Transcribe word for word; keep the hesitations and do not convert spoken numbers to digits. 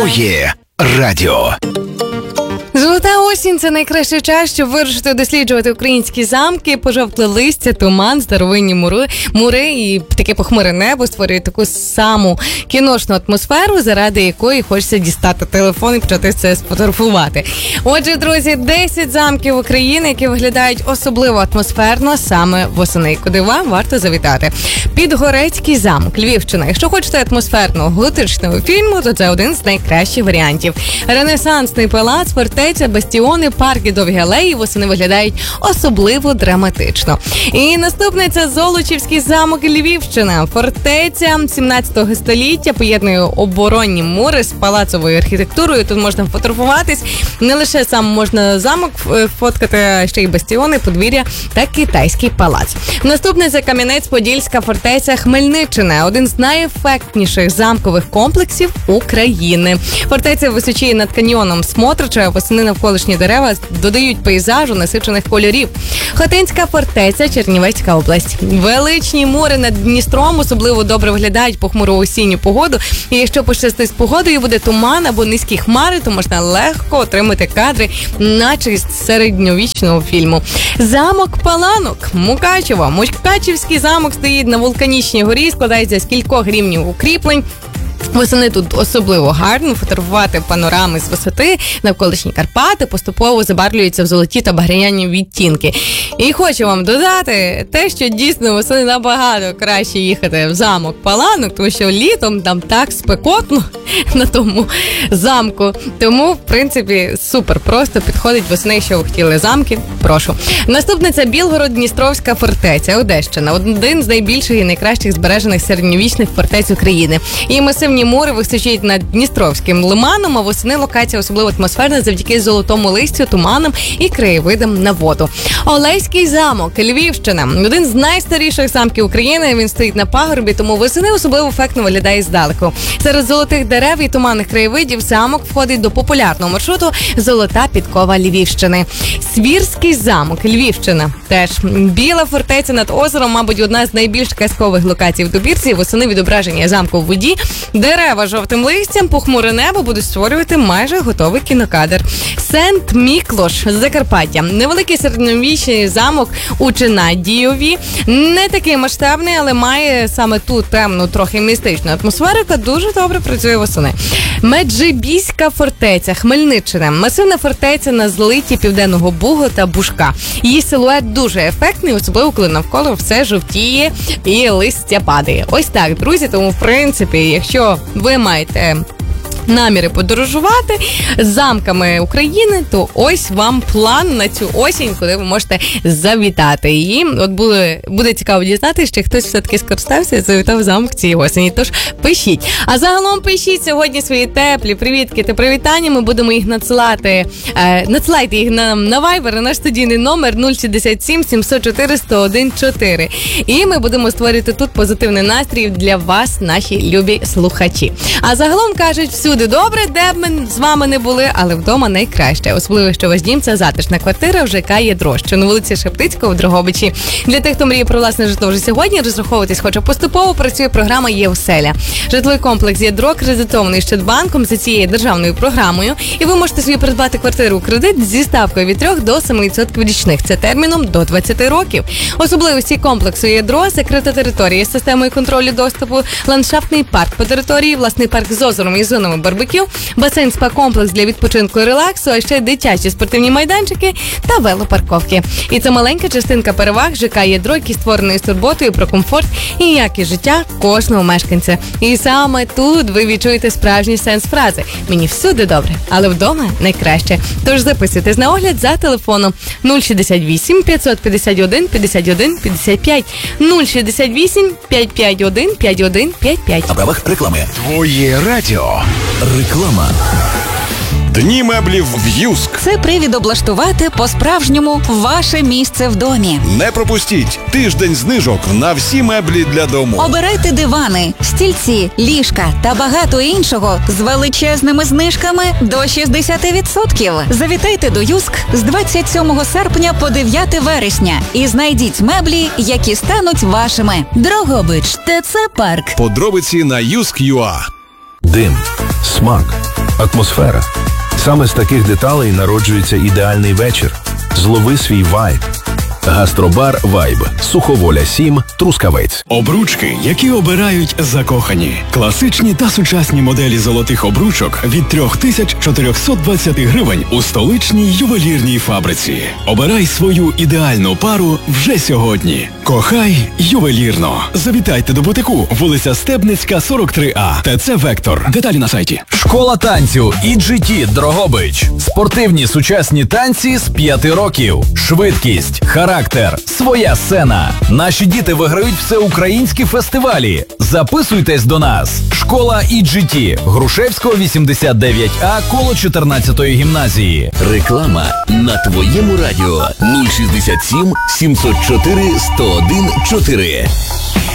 Твоє радіо. Золота осінь – це найкращий час, щоб вирушити досліджувати українські замки, пожовкле листя, туман, старовинні мури, мури і таке похмуре небо створюють таку саму кіношну атмосферу, заради якої хочеться дістати телефон і почати це сфотографувати. Отже, друзі, десять замків України, які виглядають особливо атмосферно саме восени, куди вам варто завітати. Підгорецький замок, Львівщина. Якщо хочете атмосферного готичного фільму, то це один з найкращих варіантів. Ренесансний палац, фортеця, бастіони, парки, довгі алеї восени виглядають особливо драматично. І наступне – це Золочівський замок, Львівщина. Фортеця сімнадцятого століття поєднує оборонні мури з палацовою архітектурою. Тут можна фотографуватись. Не лише сам можна замок фоткати, а ще й бастіони, подвір'я та китайський палац. Наступне – це Кам'янець-Подільська фортеця, Хмельниччина. Один з найефектніших замкових комплексів України. Фортеця височіє над каньйоном Смотрича. Восени навколишні дерева додають пейзажу насичених кольорів. Хотинська фортеця, Чернівецька область. Величні мури над Дністром особливо добре виглядають похмуру осінню погоду. І якщо пощастить з погодою, буде туман або низькі хмари, то можна легко отримати кадри, наче із середньовічного фільму. Замок Паланок, Мукачево. Мукачівський замок стоїть на вулканічній горі, складається з кількох рівнів укріплень. Восени тут особливо гарно фотографувати панорами з висоти, навколишні Карпати поступово забарвлюються в золоті та багряні відтінки. І хочу вам додати те, що дійсно восени набагато краще їхати в замок Паланок, тому що літом там так спекотно на тому замку. Тому, в принципі, супер просто підходить восени, якщо ви хотіли замки. Прошу. Наступне – це Білгород-Дністровська фортеця, Одещина. Один з найбільших і найкращих збережених середньовічних фортець України. І масивні мури височують над Дністровським лиманом, а восени локація особливо атмосферна завдяки золотому листю, туманам і краєвидам на воду. Олеський замок, Львівщина. Один з найстаріших замків України. Він стоїть на пагорбі, тому восени особливо ефектно виглядає здалеку. Серед золотих дерев і туманних краєвидів замок входить до популярного маршруту «Золота підкова Львівщини». Свірський замок, Львівщина. Теж біла фортеця над озером, мабуть, одна з найбільш казкових локацій в добірці. Восени відображення замку в воді. Дерева жовтим листям, похмуре небо будуть створювати майже готовий кінокадр. Сент-Міклош, Закарпаття. Невеликий середньовічний замок у Чинадієві. Не такий масштабний, але має саме ту темну, трохи містичну атмосферу, яка дуже добре працює восени. Меджибіська фортеця, Хмельниччина. Масивна фортеця на злиті Південного Бугу та Бужка. Її силует дуже ефектний, особливо коли навколо все жовтіє і листя падає. Ось так, друзі, тому, в принципі, якщо ви маєте наміри подорожувати з замками України, то ось вам план на цю осінь, куди ви можете завітати. І от буде, буде цікаво дізнатися, чи хтось все-таки скористався і завітав в замок цієї осені. Тож пишіть. А загалом пишіть сьогодні свої теплі привітки та привітання. Ми будемо їх надсилати. Е, надсилайте їх нам на Viber, на наш студійний номер нуль шістдесят сім сімсот чотири сто один чотири. І ми будемо створити тут позитивний настрій для вас, наші любі слухачі. А загалом кажуть, всюди добре, де б ми з вами не були, але вдома найкраще. Особливо, що ваш дім – це затишна квартира в ЖК «Ядро», що на вулиці Шептицького в Дрогобичі. Для тих, хто мріє про власне житло вже сьогодні, розраховуватись хоче поступово, працює програма «Євселя». Житловий комплекс «Ядро» кредитований Щадбанком за цією державною програмою, і ви можете собі придбати квартиру у кредит зі ставкою від трьох до семи відсотків річних. Це терміном до двадцяти років. Особливості комплексу «Ядро» – закрита територія з системою контролю доступу, ландшафтний парк по території, власний парк з озером і зонами барбекю, басейн, спа-комплекс для відпочинку і релаксу, а ще дитячі спортивні майданчики та велопарковки. І це маленька частинка переваг ЖК «Ядро», які створені з турботою про комфорт і якість життя кожного мешканця. І саме тут ви відчуєте справжній сенс фрази «Мені всюди добре, але вдома найкраще». Тож записуйтесь на огляд за телефоном нуль шістдесят вісім п'ятсот п'ятдесят один п'ятдесят один п'ятдесят п'ять нуль шістдесят вісім п'ятсот п'ятдесят один п'ятдесят один п'ятдесят п'ять. На правах реклами. Твоє радіо. Реклама. Дні меблів в Юск. Це привід облаштувати по-справжньому ваше місце в домі. Не пропустіть тиждень знижок на всі меблі для дому. Обирайте дивани, стільці, ліжка та багато іншого з величезними знижками до шістдесят відсотків. Завітайте до Юск з двадцять сьомого серпня по дев'яте вересня і знайдіть меблі, які стануть вашими. Дрогобич, ТЦ Парк. Подробиці на юск крапка ю а. Дим, смак, Атмосфера. Саме з таких деталей народжується ідеальний вечір. Злови свій вайб. Гастробар «Вайб». Суховоля сім, Трускавець. Обручки, які обирають закохані. Класичні та сучасні моделі золотих обручок від три тисячі чотириста двадцять гривень у столичній ювелірній фабриці. Обирай свою ідеальну пару вже сьогодні. Кохай ювелірно. Завітайте до бутику, вулиця Стебницька, сорок три А. ТЦ «Вектор». Деталі на сайті. Школа танцю і джі ті Дрогобич. Спортивні сучасні танці з п'яти років. Швидкість, характер, своя сцена. Наші діти виграють всеукраїнські фестивалі. Записуйтесь до нас. Школа і джі ті. Грушевського, вісімдесят дев'ять А, коло чотирнадцятої гімназії. Реклама на твоєму радіо нуль шістдесят сім сімсот чотири сто один чотири.